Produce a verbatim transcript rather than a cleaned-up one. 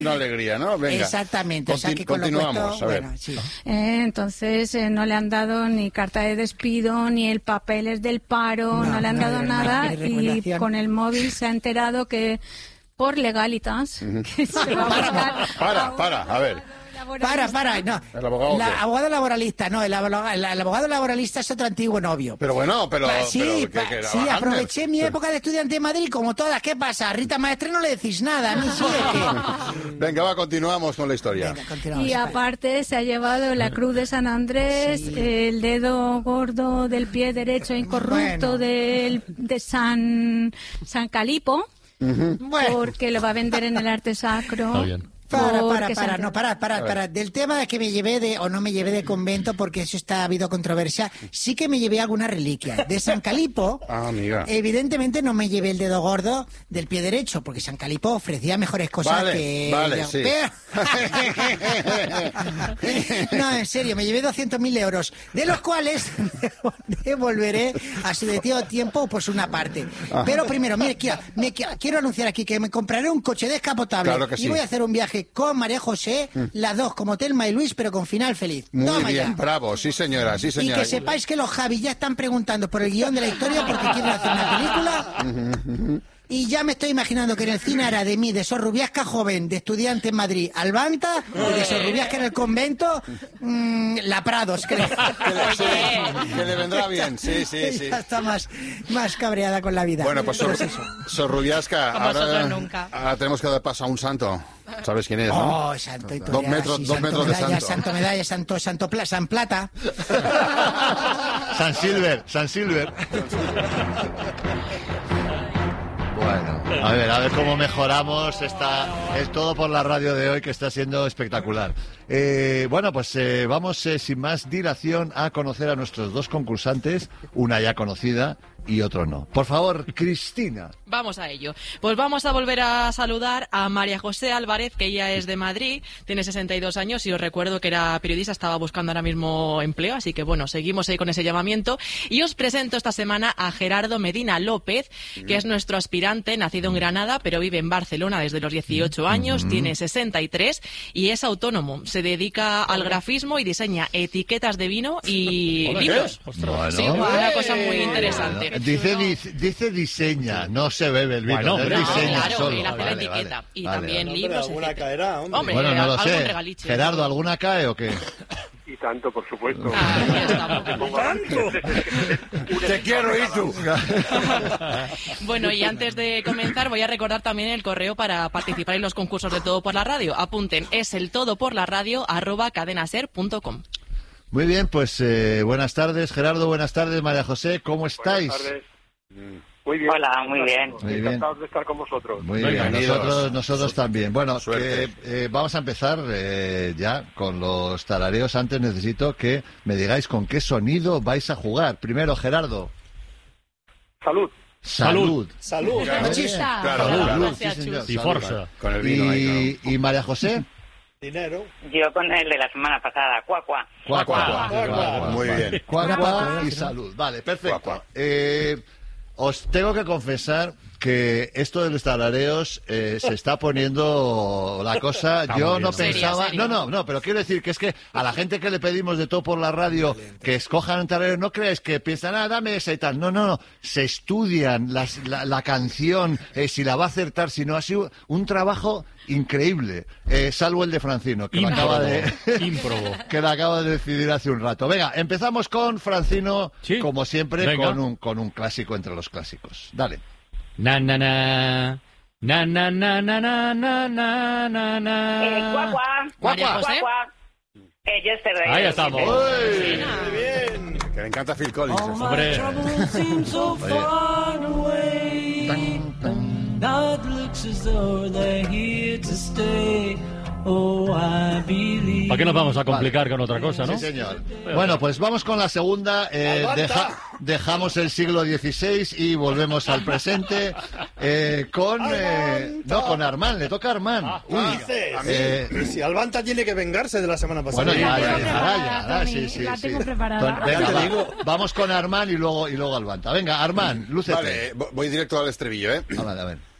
Una alegría, ¿no? Venga. Exactamente. Continu- o sea que con continuamos, lo puesto, a ver. Bueno, sí. Eh, entonces eh, no le han dado ni carta de despido, ni el papeles del paro, no, No, le han no, dado no, nada no, no, y recomendación. con el móvil se ha enterado que por legalitas que se va a buscar Para, a un para, a ver. Para, para, no. ¿El abogado La, qué? abogado laboralista, no, el abogado, el, el abogado laboralista es otro antiguo novio. Pero bueno, pero... Pa- sí, pero, ¿qué- pa- qué era? sí, Antes. aproveché mi época de estudiante en Madrid como todas. ¿Qué pasa? A Rita Maestre no le decís nada, a mí sí es que... Venga, va, continuamos con la historia. Venga, continuamos. Y aparte se ha llevado la cruz de San Andrés, Sí. el dedo gordo del pie derecho incorrupto Bueno. del, de San, San Calipo, Bueno. porque lo va a vender en el arte sacro. Está bien. Para, para, porque para, se- no, para, para, para. Del tema de que me llevé de o no me llevé de convento, porque eso está ha habido controversia, sí que me llevé alguna reliquia. De San Calipo, Ah, amiga. evidentemente no me llevé el dedo gordo del pie derecho, porque San Calipo ofrecía mejores cosas Vale, que... vale, sí. Pero- No, en serio, me llevé doscientos mil euros, de los cuales devolveré a su debido tiempo pues una parte. Pero primero, mire, quiero, me, quiero anunciar aquí que me compraré un coche descapotable Claro que sí. y voy a hacer un viaje con María José, las dos como Telma y Luis, pero con final feliz. Muy Toma bien, ya. bravo, sí señora, sí Y señora. que sepáis que los Javi ya están preguntando por el guión de la historia porque quieren hacer una película. Y ya me estoy imaginando que en el cine hará de mí, de Sorrubiasca joven, de estudiante en Madrid, Albanta, y de Sorrubiasca en el convento, mmm, La Prados, creo. Que le, sí, que le vendrá bien, sí, sí, sí. Ya está más, más cabreada con la vida. Bueno, pues Sor, Sorrubiasca, Como ahora, vosotros nunca. ahora tenemos que dar paso a un santo. ¿Sabes quién es, no? Oh, santo y Dos todo. metros- sí, dos santo metros de medalla, santo. santo medalla, santo, santo pla, San Plata. San Silver, San Silver. Bueno, a ver, a ver cómo mejoramos esta, es todo por la radio de hoy que está siendo espectacular. Eh, bueno, pues eh, vamos eh, sin más dilación a conocer a nuestros dos concursantes, una ya conocida y otro no. Por favor, Cristina. Vamos a ello. Pues vamos a volver a saludar a María José Álvarez, que ella es de Madrid, tiene sesenta y dos años y os recuerdo que era periodista, estaba buscando ahora mismo empleo, así que bueno, seguimos ahí con ese llamamiento. Y os presento esta semana a Gerardo Medina López, que es nuestro aspirante, nacido en Granada, pero vive en Barcelona desde los dieciocho años, tiene sesenta y tres y es autónomo. Se dedica al grafismo y diseña etiquetas de vino y Hola, libros. ¿qué? Ostras. Sí, Bueno. una cosa muy interesante. Dice, dice, dice diseña, no se bebe el vino, Bueno, él hombre, No, diseña claro, solo. él hace la Vale, etiqueta vale, y vale, también vale. libros, alguna etcétera. caerá, hombre. Hombre, Bueno, no lo algún sé. regaliche. Gerardo, ¿alguna cae o qué? Y tanto, por supuesto. Ah, ya estamos. Te quiero ir tú. Bueno, y antes de comenzar voy a recordar también el correo para participar en los concursos de Todo por la Radio. Apunten, es el todo por la radio arroba cadenaser punto com. Muy bien, pues eh, buenas tardes, Gerardo, buenas tardes, María José, ¿cómo estáis? Buenas tardes. Muy bien. Hola, muy bien. Muy bien. Encantados de estar con vosotros. Muy bien, Bienvenidos. nosotros, nosotros también. Bueno, Suerte. que, eh, vamos a empezar eh, ya con los tarareos. Antes necesito que me digáis con qué sonido vais a jugar. Primero, Gerardo. Salud. Salud. Salud. Claro, Machista. claro, Salud, claro. luz, sí, Gracias, señor. Chus. Y Salud. forza. Con el vino ahí, Y, y María José. Dinero. Yo con el de la semana pasada, cuá, cuá. Cuá, cuá, Cuá, cuá, cuá. cuá, Muy vale. bien. Cuá, cuá y salud. Vale, perfecto. Cuá, cuá. Eh, os tengo que confesar que esto de los tarareos eh, se está poniendo la cosa. Está Yo muy no bien. Seria, pensaba. seria. No, no, no, pero quiero decir que es que a la gente que le pedimos de todo por la radio que escojan un tarareo, no creáis que piensan, ah, dame esa y tal. No, no, no. Se estudian las- la, la canción, eh, si la va a acertar, si no. Ha sido un trabajo increíble. Eh, salvo el de Francino, que lo acaba de. Ímprobo. que la acaba de decidir hace un rato. Venga, empezamos con Francino, Sí. como siempre, Venga. con un, con un clásico entre los clásicos. Dale. Na, na, na. Na, na, na, na, na, na, na, na, na. Eh, cuá, cuá. María Cuá, José. cuá. Eh, yesterday. Ahí estamos. ¡Uy! Bien. Que le encanta Phil Collins. eso. Hombre. Tan, tan. Now it looks as though they're here to stay. Oh, I believe. ¿Para qué nos vamos a complicar con otra cosa, no? Sí, señor. Bueno, pues vamos con la segunda. Eh, deja- dejamos el siglo dieciséis y volvemos al presente eh, con... eh, no, con Armán. Le toca a Armán. Uy, Dices, eh, pero si Albanta tiene que vengarse de la semana pasada. bueno, ya, La ya tengo llegará, preparada, llegará, Tony, sí, sí, la sí. tengo preparada. Ton- Venga, Ya te va. digo. Vamos con Armán y luego, y luego Albanta. Venga, Armán, lúcete. Vale, vo- voy directo al estribillo, ¿eh? Ah, vale, a ver.